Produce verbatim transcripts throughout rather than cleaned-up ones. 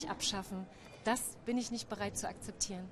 abschaffen. Das bin ich nicht bereit zu akzeptieren.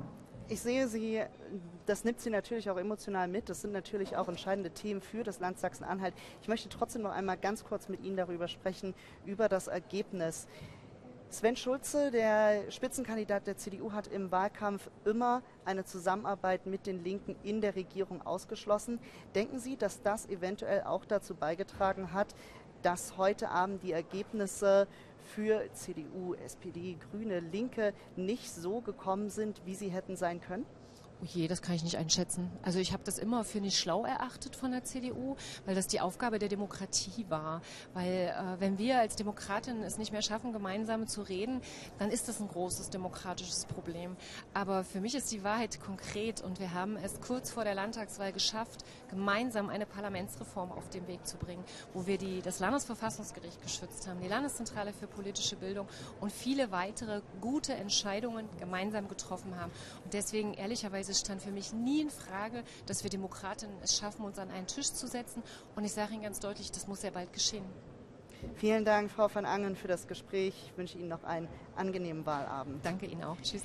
Ich sehe Sie, das nimmt Sie natürlich auch emotional mit. Das sind natürlich auch entscheidende Themen für das Land Sachsen-Anhalt. Ich möchte trotzdem noch einmal ganz kurz mit Ihnen darüber sprechen, über das Ergebnis. Sven Schulze, der Spitzenkandidat der C D U, hat im Wahlkampf immer eine Zusammenarbeit mit den Linken in der Regierung ausgeschlossen. Denken Sie, dass das eventuell auch dazu beigetragen hat, dass heute Abend die Ergebnisse für C D U, S P D, Grüne, Linke nicht so gekommen sind, wie sie hätten sein können? Oh je, das kann ich nicht einschätzen. Also ich habe das immer für nicht schlau erachtet von der C D U, weil das die Aufgabe der Demokratie war. Weil äh, wenn wir als Demokratinnen es nicht mehr schaffen, gemeinsam zu reden, dann ist das ein großes demokratisches Problem. Aber für mich ist die Wahrheit konkret und wir haben es kurz vor der Landtagswahl geschafft, gemeinsam eine Parlamentsreform auf den Weg zu bringen, wo wir die, das Landesverfassungsgericht geschützt haben, die Landeszentrale für politische Bildung und viele weitere gute Entscheidungen gemeinsam getroffen haben. Und deswegen ehrlicherweise es stand für mich nie in Frage, dass wir Demokratinnen es schaffen, uns an einen Tisch zu setzen. Und ich sage Ihnen ganz deutlich, das muss sehr bald geschehen. Vielen Dank, Frau van Angen, für das Gespräch. Ich wünsche Ihnen noch einen angenehmen Wahlabend. Danke Ihnen auch. Tschüss.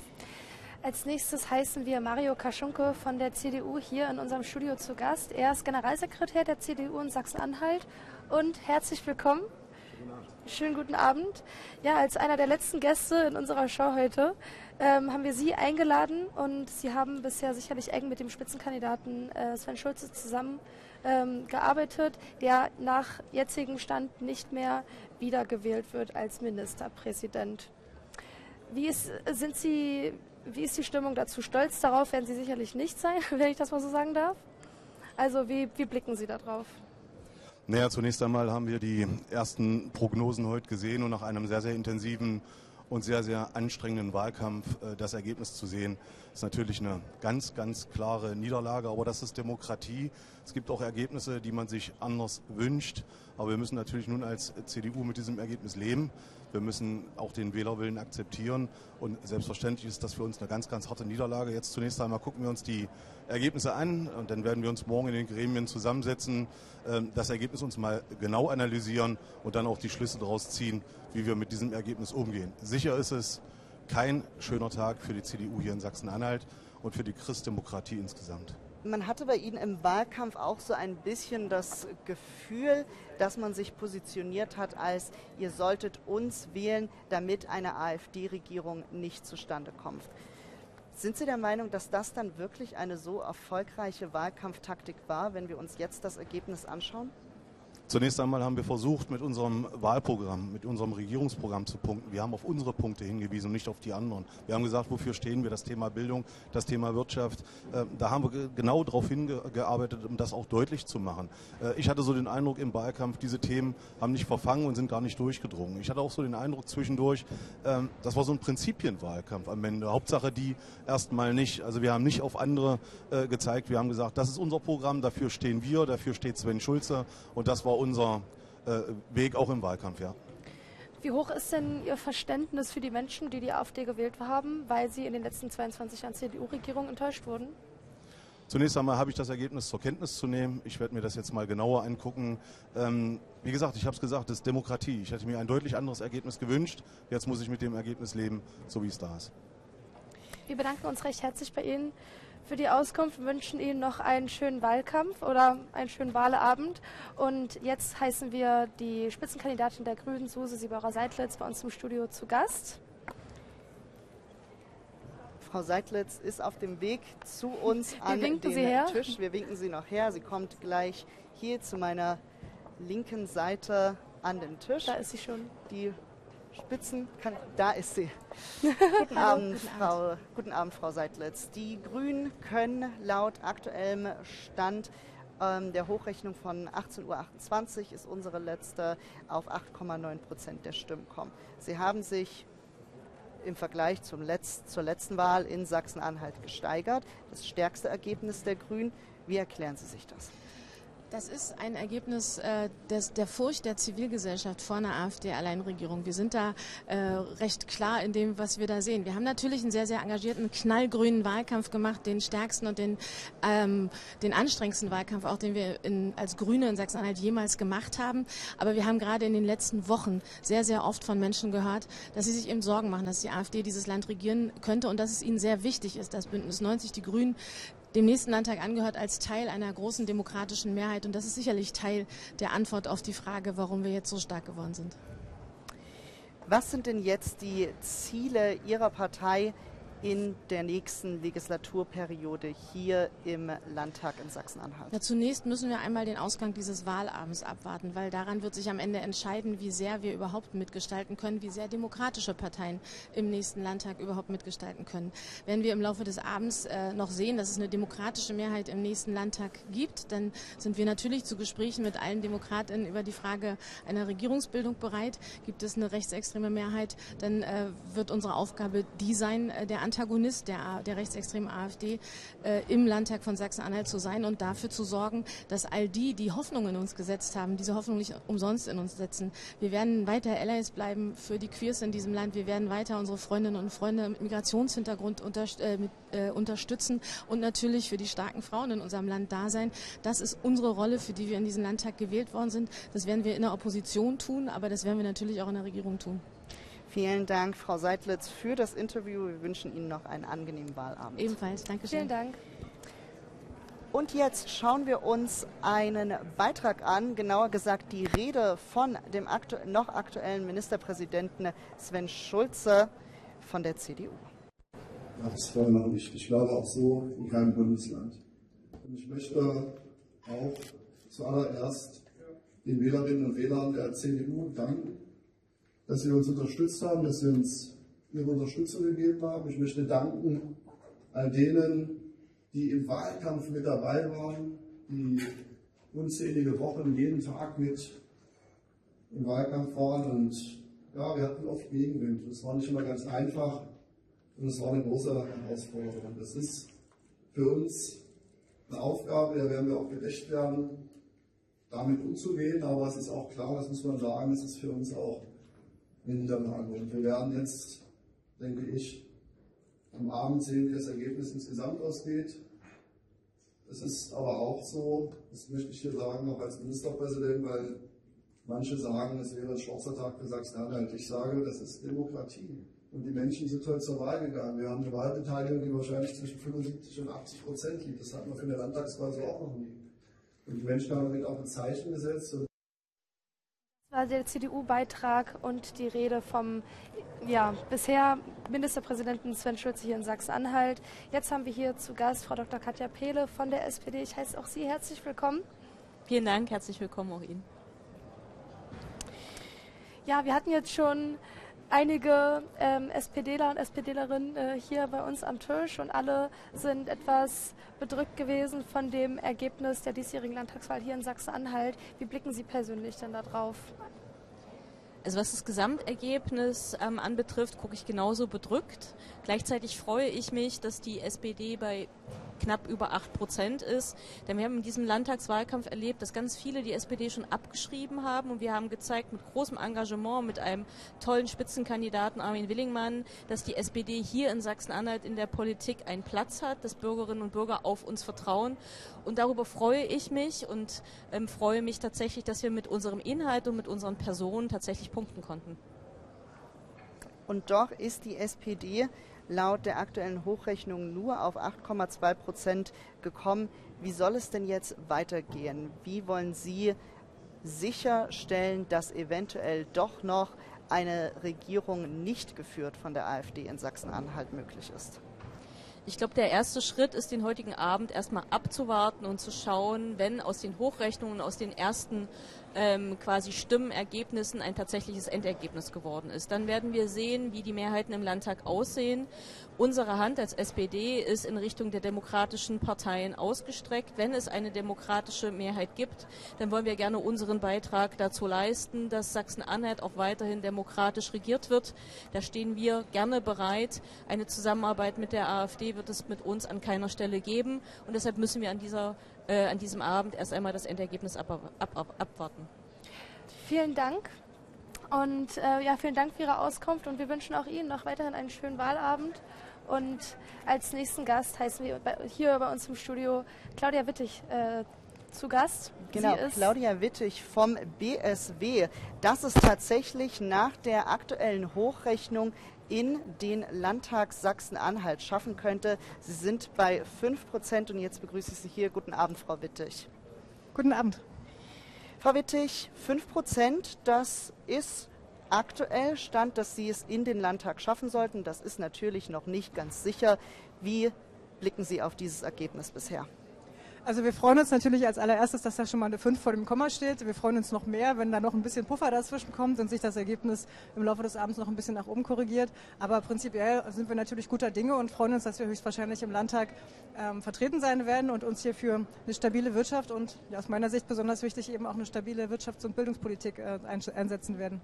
Als nächstes heißen wir Mario Kaschunke von der C D U hier in unserem Studio zu Gast. Er ist Generalsekretär der C D U in Sachsen-Anhalt. Und herzlich willkommen. Schönen guten Abend. Ja, als einer der letzten Gäste in unserer Show heute ähm, haben wir Sie eingeladen und Sie haben bisher sicherlich eng mit dem Spitzenkandidaten äh, Sven Schulze zusammen ähm, gearbeitet, der nach jetzigem Stand nicht mehr wiedergewählt wird als Ministerpräsident. Wie ist, sind Sie, wie ist die Stimmung dazu? Stolz darauf werden Sie sicherlich nicht sein, wenn ich das mal so sagen darf. Also wie, wie blicken Sie da drauf? Naja, zunächst einmal haben wir die ersten Prognosen heute gesehen und nach einem sehr, sehr intensiven und sehr, sehr anstrengenden Wahlkampf äh, das Ergebnis zu sehen, ist natürlich eine ganz, ganz klare Niederlage. Aber das ist Demokratie. Es gibt auch Ergebnisse, die man sich anders wünscht. Aber wir müssen natürlich nun als C D U mit diesem Ergebnis leben. Wir müssen auch den Wählerwillen akzeptieren. Und selbstverständlich ist das für uns eine ganz, ganz harte Niederlage. Jetzt zunächst einmal gucken wir uns die Ergebnisse an und dann werden wir uns morgen in den Gremien zusammensetzen, das Ergebnis uns mal genau analysieren und dann auch die Schlüsse daraus ziehen, wie wir mit diesem Ergebnis umgehen. Sicher ist es kein schöner Tag für die C D U hier in Sachsen-Anhalt und für die Christdemokratie insgesamt. Man hatte bei Ihnen im Wahlkampf auch so ein bisschen das Gefühl, dass man sich positioniert hat als, ihr solltet uns wählen, damit eine AfD-Regierung nicht zustande kommt. Sind Sie der Meinung, dass das dann wirklich eine so erfolgreiche Wahlkampftaktik war, wenn wir uns jetzt das Ergebnis anschauen? Zunächst einmal haben wir versucht, mit unserem Wahlprogramm, mit unserem Regierungsprogramm zu punkten. Wir haben auf unsere Punkte hingewiesen und nicht auf die anderen. Wir haben gesagt, wofür stehen wir, das Thema Bildung, das Thema Wirtschaft. Äh, da haben wir genau darauf hingearbeitet, um das auch deutlich zu machen. Äh, ich hatte so den Eindruck im Wahlkampf, diese Themen haben nicht verfangen und sind gar nicht durchgedrungen. Ich hatte auch so den Eindruck zwischendurch, äh, das war so ein Prinzipienwahlkampf am Ende. Hauptsache die erstmal nicht. Also wir haben nicht auf andere äh, gezeigt. Wir haben gesagt, das ist unser Programm, dafür stehen wir, dafür steht Sven Schulze und das war unser äh, Weg auch im Wahlkampf, ja. Wie hoch ist denn Ihr Verständnis für die Menschen, die die AfD gewählt haben, weil sie in den letzten zweiundzwanzig Jahren C D U-Regierung enttäuscht wurden? Zunächst einmal habe ich das Ergebnis zur Kenntnis zu nehmen. Ich werde mir das jetzt mal genauer angucken. Ähm, wie gesagt, ich habe es gesagt, das ist Demokratie. Ich hätte mir ein deutlich anderes Ergebnis gewünscht. Jetzt muss ich mit dem Ergebnis leben, so wie es da ist. Wir bedanken uns recht herzlich bei Ihnen für die Auskunft und wünschen Ihnen noch einen schönen Wahlkampf oder einen schönen Wahlabend. Und jetzt heißen wir die Spitzenkandidatin der Grünen, Suse Siebauer-Seidlitz, bei uns im Studio zu Gast. Frau Seidlitz ist auf dem Weg zu uns an den Tisch. Wir winken Sie noch her. Sie kommt gleich hier zu meiner linken Seite an den Tisch. Da ist sie schon. Die Spitzen, kann, da ist sie. Guten, Abend, guten, Frau, Abend. guten Abend, Frau Seidlitz. Die Grünen können laut aktuellem Stand ähm, der Hochrechnung von achtzehn Uhr achtundzwanzig, ist unsere letzte, auf acht Komma neun Prozent der Stimmen kommen. Sie haben sich im Vergleich zum Letz-, zur letzten Wahl in Sachsen-Anhalt gesteigert. Das stärkste Ergebnis der Grünen. Wie erklären Sie sich das? Das ist ein Ergebnis äh, des, der Furcht der Zivilgesellschaft vor einer AfD-Alleinregierung. Wir sind da äh, recht klar in dem, was wir da sehen. Wir haben natürlich einen sehr, sehr engagierten, knallgrünen Wahlkampf gemacht, den stärksten und den, ähm, den anstrengendsten Wahlkampf, auch den wir in, als Grüne in Sachsen-Anhalt jemals gemacht haben. Aber wir haben gerade in den letzten Wochen sehr, sehr oft von Menschen gehört, dass sie sich eben Sorgen machen, dass die AfD dieses Land regieren könnte und dass es ihnen sehr wichtig ist, dass Bündnis neunzig, die Grünen, dem nächsten Landtag angehört als Teil einer großen demokratischen Mehrheit. Und das ist sicherlich Teil der Antwort auf die Frage, warum wir jetzt so stark geworden sind. Was sind denn jetzt die Ziele Ihrer Partei in der nächsten Legislaturperiode hier im Landtag in Sachsen-Anhalt? Ja, zunächst müssen wir einmal den Ausgang dieses Wahlabends abwarten, weil daran wird sich am Ende entscheiden, wie sehr wir überhaupt mitgestalten können, wie sehr demokratische Parteien im nächsten Landtag überhaupt mitgestalten können. Wenn wir im Laufe des Abends äh, noch sehen, dass es eine demokratische Mehrheit im nächsten Landtag gibt, dann sind wir natürlich zu Gesprächen mit allen DemokratInnen über die Frage einer Regierungsbildung bereit. Gibt es eine rechtsextreme Mehrheit, dann äh, wird unsere Aufgabe die sein, äh, der Antagonist der, der rechtsextremen AfD äh, im Landtag von Sachsen-Anhalt zu sein und dafür zu sorgen, dass all die, die Hoffnung in uns gesetzt haben, diese Hoffnung nicht umsonst in uns setzen. Wir werden weiter Allies bleiben für die Queers in diesem Land. Wir werden weiter unsere Freundinnen und Freunde mit Migrationshintergrund unter, äh, mit, äh, unterstützen und natürlich für die starken Frauen in unserem Land da sein. Das ist unsere Rolle, für die wir in diesen Landtag gewählt worden sind. Das werden wir in der Opposition tun, aber das werden wir natürlich auch in der Regierung tun. Vielen Dank, Frau Seidlitz, für das Interview. Wir wünschen Ihnen noch einen angenehmen Wahlabend. Ebenfalls, danke schön. Vielen Dank. Und jetzt schauen wir uns einen Beitrag an, genauer gesagt die Rede von dem aktu- noch aktuellen Ministerpräsidenten Sven Schulze von der C D U. Ja, das wollen wir noch nicht. Ich glaube auch so in keinem Bundesland. Und ich möchte auch zuallererst den Wählerinnen und Wählern der C D U danken, dass sie uns unterstützt haben, dass sie uns ihre Unterstützung gegeben haben. Ich möchte danken all denen, die im Wahlkampf mit dabei waren, die unzählige Wochen jeden Tag mit im Wahlkampf waren. Und ja, wir hatten oft Gegenwind. Es war nicht immer ganz einfach und es war eine große Herausforderung. Das ist für uns eine Aufgabe, der werden wir auch gerecht werden, damit umzugehen. Aber es ist auch klar, das muss man sagen, es ist für uns auch eine Niederlage. Und wir werden jetzt, denke ich, am Abend sehen, wie das Ergebnis insgesamt ausgeht. Es ist aber auch so, das möchte ich hier sagen, auch als Ministerpräsident, weil manche sagen, es wäre ein schwarzer Tag für Sachsen-Anhalt. Ich sage, das ist Demokratie. Und die Menschen sind heute zur Wahl gegangen. Wir haben eine Wahlbeteiligung, die wahrscheinlich zwischen fünfundsiebzig und achtzig Prozent liegt. Das hatten wir für eine Landtagswahl so auch noch nie. Und die Menschen haben damit auch ein Zeichen gesetzt. Und Das war der C D U-Beitrag und die Rede vom ja, bisher Ministerpräsidenten Sven Schulze hier in Sachsen-Anhalt. Jetzt haben wir hier zu Gast Frau Doktor Katja Pehle von der S P D. Ich heiße auch Sie herzlich willkommen. Vielen Dank, herzlich willkommen auch Ihnen. Ja, wir hatten jetzt schon einige ähm, SPDler und SPDlerinnen äh, hier bei uns am Tisch und alle sind etwas bedrückt gewesen von dem Ergebnis der diesjährigen Landtagswahl hier in Sachsen-Anhalt. Wie blicken Sie persönlich denn da drauf? Also was das Gesamtergebnis ähm, anbetrifft, gucke ich genauso bedrückt. Gleichzeitig freue ich mich, dass die S P D bei knapp über acht Prozent ist. Denn wir haben in diesem Landtagswahlkampf erlebt, dass ganz viele die S P D schon abgeschrieben haben. Und wir haben gezeigt mit großem Engagement, mit einem tollen Spitzenkandidaten Armin Willingmann, dass die S P D hier in Sachsen-Anhalt in der Politik einen Platz hat, dass Bürgerinnen und Bürger auf uns vertrauen. Und darüber freue ich mich und ähm, freue mich tatsächlich, dass wir mit unserem Inhalt und mit unseren Personen tatsächlich punkten konnten. Und doch ist die S P D laut der aktuellen Hochrechnung nur auf acht Komma zwei Prozent gekommen. Wie soll es denn jetzt weitergehen? Wie wollen Sie sicherstellen, dass eventuell doch noch eine Regierung nicht geführt von der AfD in Sachsen-Anhalt möglich ist? Ich glaube, der erste Schritt ist, den heutigen Abend erstmal abzuwarten und zu schauen, wenn aus den Hochrechnungen, aus den ersten ähm, quasi Stimmenergebnissen ein tatsächliches Endergebnis geworden ist. Dann werden wir sehen, wie die Mehrheiten im Landtag aussehen. Unsere Hand als S P D ist in Richtung der demokratischen Parteien ausgestreckt. Wenn es eine demokratische Mehrheit gibt, dann wollen wir gerne unseren Beitrag dazu leisten, dass Sachsen-Anhalt auch weiterhin demokratisch regiert wird. Da stehen wir gerne bereit. Eine Zusammenarbeit mit der AfD wird es mit uns an keiner Stelle geben. Und deshalb müssen wir an dieser äh, an diesem Abend erst einmal das Endergebnis ab, ab, ab, abwarten. Vielen Dank. Und äh, ja, vielen Dank für Ihre Auskunft und wir wünschen auch Ihnen noch weiterhin einen schönen Wahlabend. Und als nächsten Gast heißen wir bei, hier bei uns im Studio Claudia Wittig äh, zu Gast. Genau, Claudia Wittig vom B S W. Das ist tatsächlich nach der aktuellen Hochrechnung in den Landtag Sachsen-Anhalt schaffen könnte. Sie sind bei fünf Prozent und jetzt begrüße ich Sie hier. Guten Abend, Frau Wittig. Guten Abend. Frau Wittig, fünf Prozent, das ist aktuell Stand, dass Sie es in den Landtag schaffen sollten. Das ist natürlich noch nicht ganz sicher. Wie blicken Sie auf dieses Ergebnis bisher? Also wir freuen uns natürlich als allererstes, dass da schon mal eine fünf vor dem Komma steht. Wir freuen uns noch mehr, wenn da noch ein bisschen Puffer dazwischen kommt und sich das Ergebnis im Laufe des Abends noch ein bisschen nach oben korrigiert. Aber prinzipiell sind wir natürlich guter Dinge und freuen uns, dass wir höchstwahrscheinlich im Landtag ähm, vertreten sein werden und uns hier für eine stabile Wirtschaft und ja, aus meiner Sicht besonders wichtig eben auch eine stabile Wirtschafts- und Bildungspolitik äh, einsetzen werden.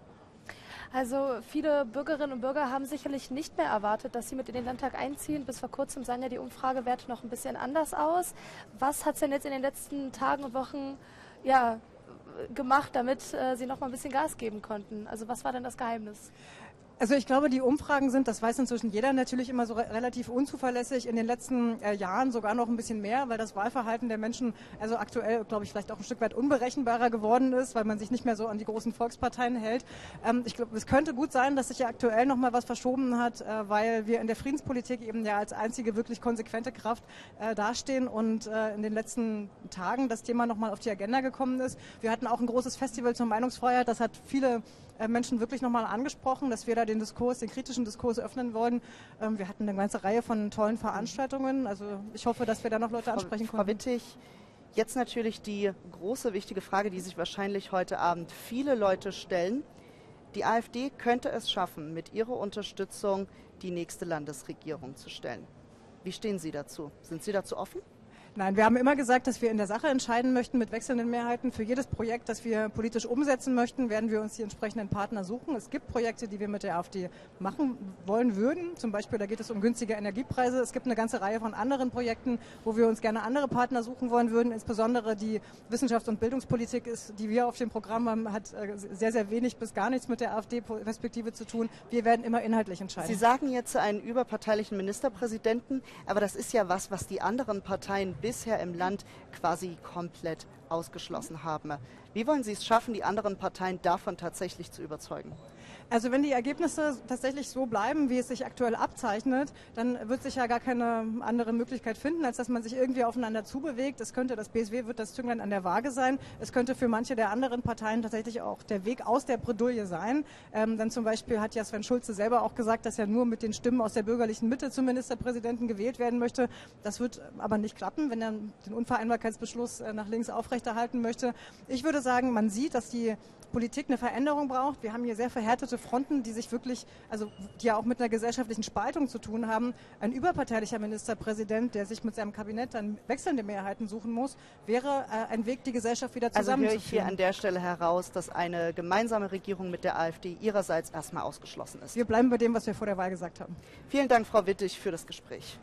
Also viele Bürgerinnen und Bürger haben sicherlich nicht mehr erwartet, dass sie mit in den Landtag einziehen. Bis vor kurzem sahen ja die Umfragewerte noch ein bisschen anders aus. Was hat es denn jetzt in den letzten Tagen und Wochen ja, gemacht, damit äh, Sie noch mal ein bisschen Gas geben konnten? Also was war denn das Geheimnis? Also ich glaube, die Umfragen sind, das weiß inzwischen jeder, natürlich immer so re relativ unzuverlässig, in den letzten äh, Jahren sogar noch ein bisschen mehr, weil das Wahlverhalten der Menschen also aktuell, glaube ich, vielleicht auch ein Stück weit unberechenbarer geworden ist, weil man sich nicht mehr so an die großen Volksparteien hält. Ähm, ich glaube, es könnte gut sein, dass sich ja aktuell noch mal was verschoben hat, äh, weil wir in der Friedenspolitik eben ja als einzige wirklich konsequente Kraft äh, dastehen und äh, in den letzten Tagen das Thema noch mal auf die Agenda gekommen ist. Wir hatten auch ein großes Festival zur Meinungsfreiheit, das hat viele äh, Menschen wirklich noch mal angesprochen, dass wir da den Diskurs, den kritischen Diskurs öffnen wollen. Ähm, wir hatten eine ganze Reihe von tollen Veranstaltungen. Also ich hoffe, dass wir da noch Leute ansprechen Frau, konnten. Frau Wittig, jetzt natürlich die große, wichtige Frage, die sich wahrscheinlich heute Abend viele Leute stellen. Die AfD könnte es schaffen, mit ihrer Unterstützung die nächste Landesregierung zu stellen. Wie stehen Sie dazu? Sind Sie dazu offen? Nein, wir haben immer gesagt, dass wir in der Sache entscheiden möchten mit wechselnden Mehrheiten. Für jedes Projekt, das wir politisch umsetzen möchten, werden wir uns die entsprechenden Partner suchen. Es gibt Projekte, die wir mit der AfD machen wollen würden. Zum Beispiel, da geht es um günstige Energiepreise. Es gibt eine ganze Reihe von anderen Projekten, wo wir uns gerne andere Partner suchen wollen würden. Insbesondere die Wissenschafts- und Bildungspolitik, ist, die wir auf dem Programm haben, hat sehr, sehr wenig bis gar nichts mit der AfD-Perspektive zu tun. Wir werden immer inhaltlich entscheiden. Sie sagen jetzt einen überparteilichen Ministerpräsidenten, aber das ist ja was, was die anderen Parteien bisher im Land quasi komplett ausgeschlossen haben. Wie wollen Sie es schaffen, die anderen Parteien davon tatsächlich zu überzeugen? Also wenn die Ergebnisse tatsächlich so bleiben, wie es sich aktuell abzeichnet, dann wird sich ja gar keine andere Möglichkeit finden, als dass man sich irgendwie aufeinander zubewegt. Es könnte, das B S W wird das Zünglein an der Waage sein. Es könnte für manche der anderen Parteien tatsächlich auch der Weg aus der Bredouille sein. Ähm, dann zum Beispiel hat ja Sven Schulze selber auch gesagt, dass er nur mit den Stimmen aus der bürgerlichen Mitte zum Ministerpräsidenten gewählt werden möchte. Das wird aber nicht klappen, wenn er den Unvereinbarkeitsbeschluss äh, nach links aufrechterhalten möchte. Ich würde sagen, man sieht, dass die Politik eine Veränderung braucht. Wir haben hier sehr verhärtete Fronten, die sich wirklich, also die ja auch mit einer gesellschaftlichen Spaltung zu tun haben. Ein überparteilicher Ministerpräsident, der sich mit seinem Kabinett dann wechselnde Mehrheiten suchen muss, wäre äh, ein Weg, die Gesellschaft wieder zusammenzuführen. Also höre ich hier an der Stelle heraus, dass eine gemeinsame Regierung mit der AfD ihrerseits erstmal ausgeschlossen ist. Wir bleiben bei dem, was wir vor der Wahl gesagt haben. Vielen Dank, Frau Wittig, für das Gespräch.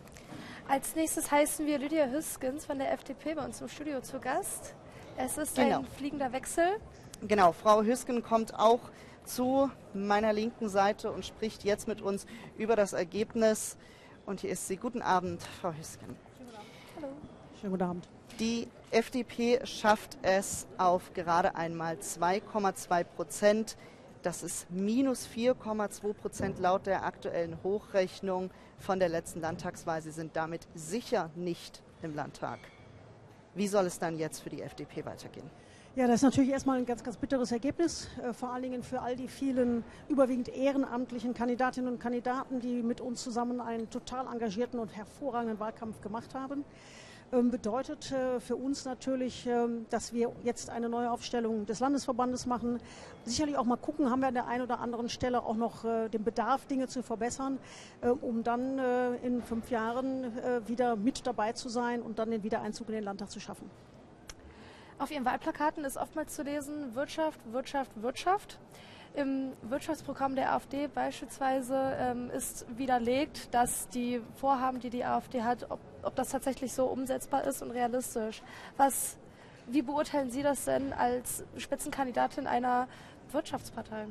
Als nächstes heißen wir Lydia Hüskens von der F D P bei uns im Studio zu Gast. Es ist Genau. ein fliegender Wechsel. Genau, Frau Hüsken kommt auch zu meiner linken Seite und spricht jetzt mit uns über das Ergebnis. Und hier ist sie. Guten Abend, Frau Hüsken. Hallo. Schönen guten Abend. Die F D P schafft es auf gerade einmal zwei Komma zwei Prozent. Das ist minus vier Komma zwei Prozent laut der aktuellen Hochrechnung von der letzten Landtagswahl. Sie sind damit sicher nicht im Landtag. Wie soll es dann jetzt für die F D P weitergehen? Ja, das ist natürlich erstmal ein ganz, ganz bitteres Ergebnis, äh, vor allen Dingen für all die vielen überwiegend ehrenamtlichen Kandidatinnen und Kandidaten, die mit uns zusammen einen total engagierten und hervorragenden Wahlkampf gemacht haben. Ähm, bedeutet äh, für uns natürlich, ähm, dass wir jetzt eine neue Aufstellung des Landesverbandes machen. Sicherlich auch mal gucken, haben wir an der einen oder anderen Stelle auch noch äh, den Bedarf, Dinge zu verbessern, äh, um dann äh, in fünf Jahren äh, wieder mit dabei zu sein und dann den Wiedereinzug in den Landtag zu schaffen. Auf Ihren Wahlplakaten ist oftmals zu lesen Wirtschaft, Wirtschaft, Wirtschaft. Im Wirtschaftsprogramm der AfD beispielsweise ähm, ist widerlegt, dass die Vorhaben, die die AfD hat, ob, ob das tatsächlich so umsetzbar ist und realistisch. Was, wie beurteilen Sie das denn als Spitzenkandidatin einer Wirtschaftspartei?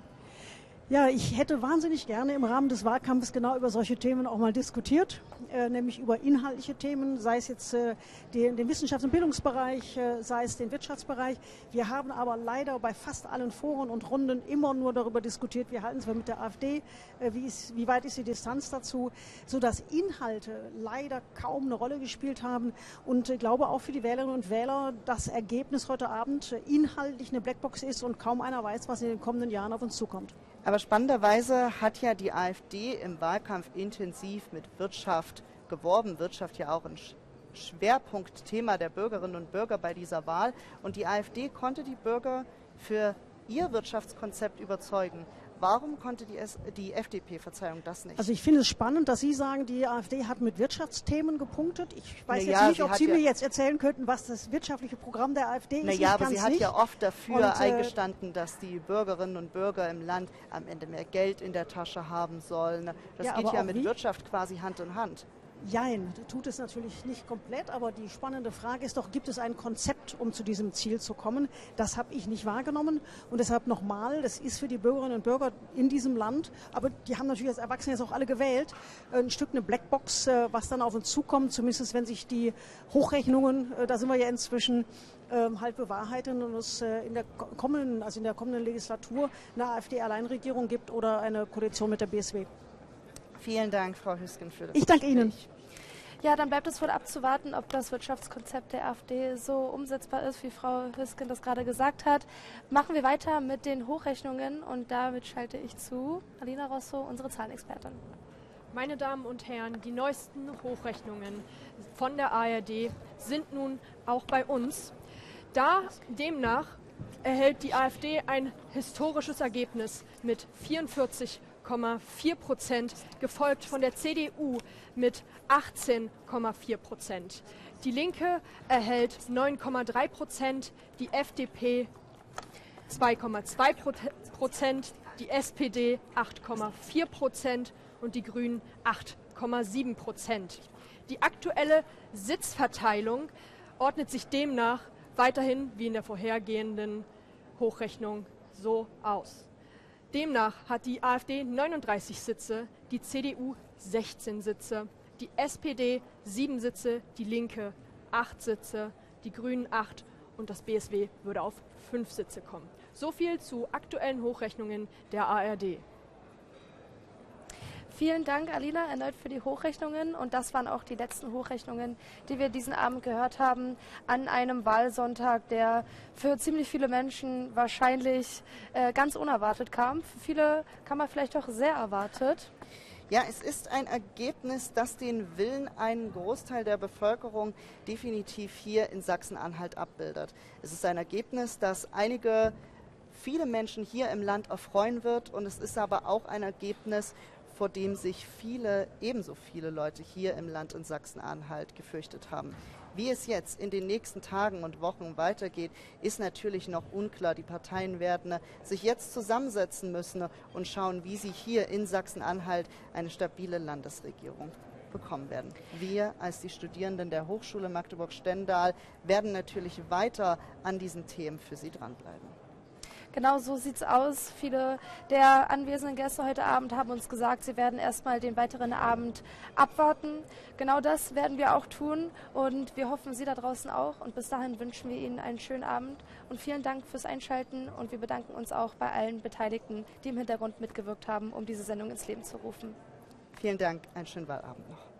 Ja, ich hätte wahnsinnig gerne im Rahmen des Wahlkampfes genau über solche Themen auch mal diskutiert, äh, nämlich über inhaltliche Themen, sei es jetzt äh, den, den Wissenschafts- und Bildungsbereich, äh, sei es den Wirtschaftsbereich. Wir haben aber leider bei fast allen Foren und Runden immer nur darüber diskutiert, wie halten wir mit der AfD, äh, wie, ist, wie weit ist die Distanz dazu, sodass Inhalte leider kaum eine Rolle gespielt haben. Und ich äh, glaube auch für die Wählerinnen und Wähler das Ergebnis heute Abend äh, inhaltlich eine Blackbox ist und kaum einer weiß, was in den kommenden Jahren auf uns zukommt. Aber spannenderweise hat ja die AfD im Wahlkampf intensiv mit Wirtschaft geworben. Wirtschaft ja auch ein Schwerpunktthema der Bürgerinnen und Bürger bei dieser Wahl. Und die AfD konnte die Bürger für ihr Wirtschaftskonzept überzeugen. Warum konnte die, S die F D P, Verzeihung, das nicht? Also ich finde es spannend, dass Sie sagen, die AfD hat mit Wirtschaftsthemen gepunktet. Ich weiß naja, jetzt nicht, ob Sie ja mir jetzt erzählen könnten, was das wirtschaftliche Programm der AfD ist. Naja, aber ich sie hat nicht. ja oft dafür und, äh, eingestanden, dass die Bürgerinnen und Bürger im Land am Ende mehr Geld in der Tasche haben sollen. Das ja, geht ja mit wie? Wirtschaft quasi Hand in Hand. Jein, tut es natürlich nicht komplett, aber die spannende Frage ist doch, gibt es ein Konzept, um zu diesem Ziel zu kommen? Das habe ich nicht wahrgenommen und deshalb nochmal, das ist für die Bürgerinnen und Bürger in diesem Land, aber die haben natürlich als Erwachsene jetzt auch alle gewählt, ein Stück eine Blackbox, was dann auf uns zukommt, zumindest wenn sich die Hochrechnungen, da sind wir ja inzwischen halt bewahrheiten und es in der kommenden, also in der kommenden Legislatur eine AfD-Alleinregierung gibt oder eine Koalition mit der B S W. Vielen Dank, Frau Hüsken, für das Ich danke Gespräch. Ihnen. Ja, dann bleibt es wohl abzuwarten, ob das Wirtschaftskonzept der AfD so umsetzbar ist, wie Frau Hüsken das gerade gesagt hat. Machen wir weiter mit den Hochrechnungen und damit schalte ich zu Alina Rosso, unsere Zahlenexpertin. Meine Damen und Herren, die neuesten Hochrechnungen von der A R D sind nun auch bei uns. Da demnach erhält die AfD ein historisches Ergebnis mit vierundvierzig Komma vier Prozent, gefolgt von der C D U mit achtzehn Komma vier Prozent. Die Linke erhält neun Komma drei Prozent, die F D P zwei Komma zwei Prozent, die S P D acht Komma vier Prozent und die Grünen acht Komma sieben Prozent. Die aktuelle Sitzverteilung ordnet sich demnach weiterhin wie in der vorhergehenden Hochrechnung so aus. Demnach hat die AfD neununddreißig Sitze, die C D U sechzehn Sitze, die S P D sieben Sitze, die Linke acht Sitze, die Grünen acht und das B S W würde auf fünf Sitze kommen. So viel zu aktuellen Hochrechnungen der A R D. Vielen Dank, Alina, erneut für die Hochrechnungen. Und das waren auch die letzten Hochrechnungen, die wir diesen Abend gehört haben, an einem Wahlsonntag, der für ziemlich viele Menschen wahrscheinlich äh, ganz unerwartet kam. Für viele kam er vielleicht auch sehr erwartet. Ja, es ist ein Ergebnis, das den Willen einen Großteil der Bevölkerung definitiv hier in Sachsen-Anhalt abbildet. Es ist ein Ergebnis, das einige, viele Menschen hier im Land erfreuen wird. Und es ist aber auch ein Ergebnis, vor dem sich viele, ebenso viele Leute hier im Land in Sachsen-Anhalt gefürchtet haben. Wie es jetzt in den nächsten Tagen und Wochen weitergeht, ist natürlich noch unklar. Die Parteien werden sich jetzt zusammensetzen müssen und schauen, wie sie hier in Sachsen-Anhalt eine stabile Landesregierung bekommen werden. Wir als die Studierenden der Hochschule Magdeburg-Stendal werden natürlich weiter an diesen Themen für Sie dranbleiben. Genau so sieht es aus. Viele der anwesenden Gäste heute Abend haben uns gesagt, sie werden erstmal den weiteren Abend abwarten. Genau das werden wir auch tun und wir hoffen, Sie da draußen auch. Und bis dahin wünschen wir Ihnen einen schönen Abend und vielen Dank fürs Einschalten. Und wir bedanken uns auch bei allen Beteiligten, die im Hintergrund mitgewirkt haben, um diese Sendung ins Leben zu rufen. Vielen Dank, einen schönen Wahlabend noch.